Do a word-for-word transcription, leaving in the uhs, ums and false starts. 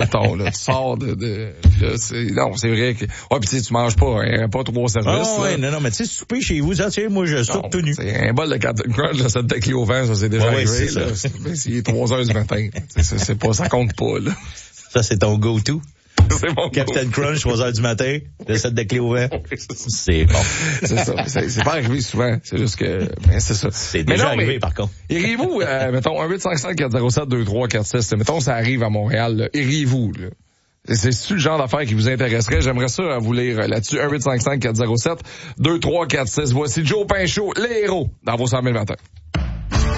mettons, là, tu sors de, de, là, c'est, non, c'est vrai que, ouais, pis tu sais, tu manges pas, hein, pas trois services. Ah, ouais, non, non, mais tu sais, souper chez vous, ça, tu sais, moi, je saute tout nu. C'est un bol de Captain Crunch, là, ça te clé au vent, ça, c'est déjà ouais, arrivé, ouais, c'est là. ça. C'est, c'est trois heures du matin. C'est, c'est, c'est pas, ça compte pas, là. Ça, c'est ton go-to. C'est mon Captain go-to. Crunch, trois heures du matin, le set de clé au vent. C'est bon. C'est ça. C'est, c'est pas arrivé souvent. C'est juste que, ben, c'est ça. C'est mais déjà non, arrivé, mais, par contre. Iriez-vous, euh, mettons, un huit cinq cinq quatre zéro sept deux trois quatre six, mettons, ça arrive à Montréal, là. Iriez-vous, là. C'est-tu le genre d'affaires qui vous intéresserait? J'aimerais ça vous lire là-dessus. un huit cinq cinq quatre zéro sept deux trois quatre six. Voici Joe Pinchot, les héros, dans vos cent mille vingt et un.